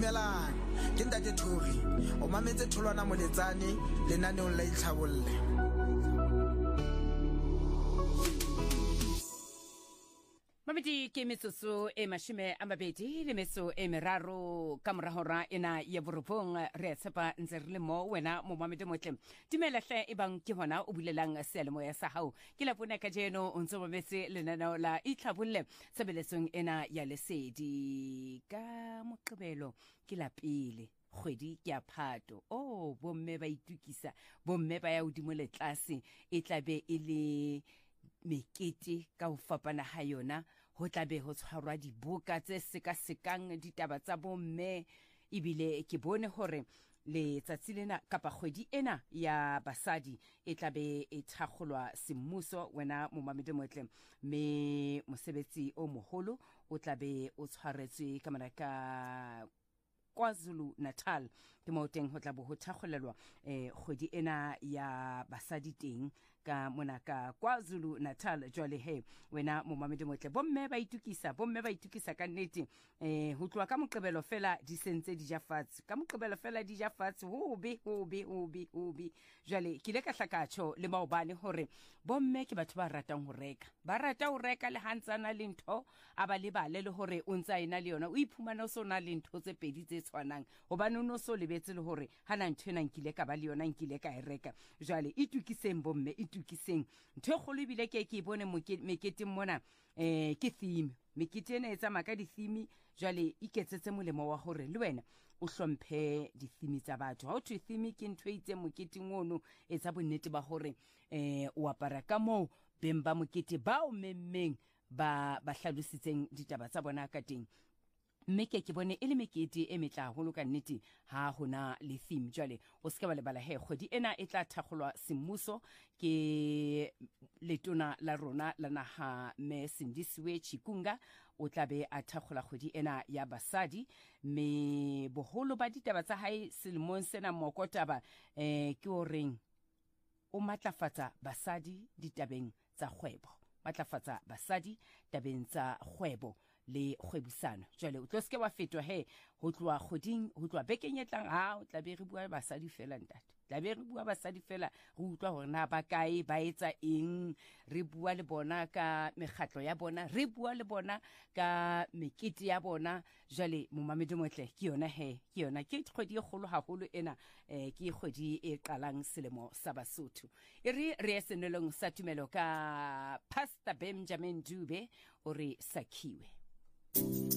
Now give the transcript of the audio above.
Dumelang, ke Ntate Thori, o mametse Tholwana Moletsane lenaneong la Itlhabolle. Mamedi ke metsotso e mashime a mabedi le metso e meraro ka morahora ena ya borobong re tshepa ntse re le mo wena mo mamedi motle dumela hle e bang ke hona o bulelang sealemoya sa hao ke la bona ka jeno o ntse mametse lenaneo la Itlhabolle sebeletsong ena ya lesedi ka Moqebelo ke la pele kgwedi ke a Phato bomme ba itukisa bomme ba ya hodimo le tlase e tlabe e le mekete ka ho fapana ha yona ho tlabe ho tshwarwa dibuka tse sekasekang ditaba tsa bomme ebile ke bone hore le tsatsi lena kapa kgwedi ena ya basadi e tlabe e thakgolwa semmuso wena mo mamedi motle me mosebetsi o moholo o tlabe o tshwaretswe ka manaka KwaZulu Natal ke mo teng ho tla bo ho thakgolelwa kgwedi ena ya basadi teng ka mona ka KwaZulu Natal jwale he wena mo mamedi motle bomme ba itukisa ka nnete ho tloa ka Moqebelo fela di sentse di ja fatshe ka Moqebelo fela di ja fatshe hobe jwale ke le ka hlakatsho le maobane hore bomme ke batho ba ratang ho reka le hantsana le ntho aba le bale le hore o ntsa ina le yona o iphumana o so na le ntho tse pedi tse tshwanang hobane o no so lebetse le hore hana ntho ena nkile ka ba le yona nkile ka e reka jwale itukiseng bomme itukiseng ntho e kgolo bile ke bone meketeng mona ke theme mekete ena e tsamaya ka di-theme jwale iketsetse molemo wa hore le wena o hlomphe di-theme tsa batho ha o thwe theme ke ntho e itseng moketeng ono e tsa bonnete ba hore o apara ka moo beng ba mokete ba o memmeng ba hlalositseng ditaba tsa bona ka teng mme ke bone e le mekete e metla haholo ka nnete ha hona le theme jwale o ska ba lebala kgwedi ena e tla thakgolwa semmuso ke letona la rona la naha me Sindisiwe Chikunga o tlabe a thakgola kgwedi ena ya basadi me boholo ba ditaba tsa hae selemong sena mokotaba ke o reng o matlafatsa basadi ditabeng tsa kgwebo matlafatsa basadi tabeng tsa kgwebo le kgwebisano jwale o tlo ske wa fetwa ho tloa kgoding ho tloa bekeng e tlang o tla be re bua basadi fela ntate tla be re bua basadi fela re utlwa hore na ba kae ba etsa eng re bua le bona ka mekgatlo ya bona re bua le bona ka mekete ya bona jwale mo mamedi motle ke yona ke kgwedi e kgolo haholo ena ke kgwedi e qalang selemo sa Basotho re senelong sa tumelo ka Pastor Benjamin Dube o re sakhiwe